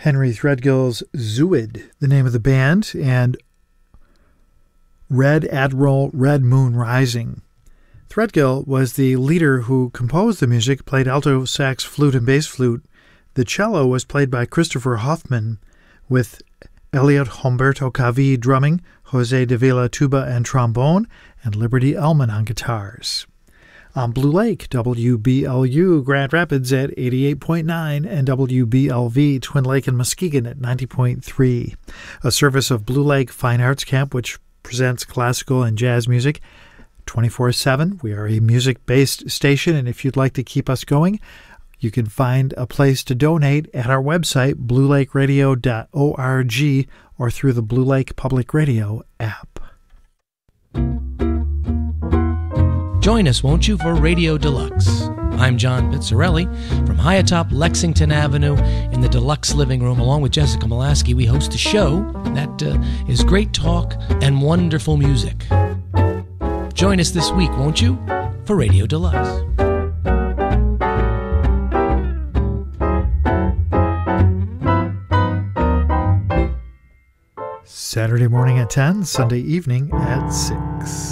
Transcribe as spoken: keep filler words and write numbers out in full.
Henry Threadgill's Zooid, the name of the band, and Red Admiral Red Moon Rising. Threadgill was the leader who composed the music, played alto sax, flute, and bass flute. The cello was played by Christopher Hoffman, with Elliot Humberto Cavi drumming, Jose Davila tuba and trombone, and Liberty Ellman on guitars. On Blue Lake, W B L U Grand Rapids at eighty-eight point nine and W B L V Twin Lake and Muskegon at ninety point three. A service of Blue Lake Fine Arts Camp, which presents classical and jazz music twenty-four seven. We are a music-based station, and if you'd like to keep us going, you can find a place to donate at our website, blue lake radio dot org, or through the Blue Lake Public Radio app. Join us, won't you, for Radio Deluxe. I'm John Pizzarelli from high atop Lexington Avenue in the Deluxe Living Room. Along with Jessica Molaski, we host a show that uh, is great talk and wonderful music. Join us this week, won't you, for Radio Deluxe. Saturday morning at ten, Sunday evening at six.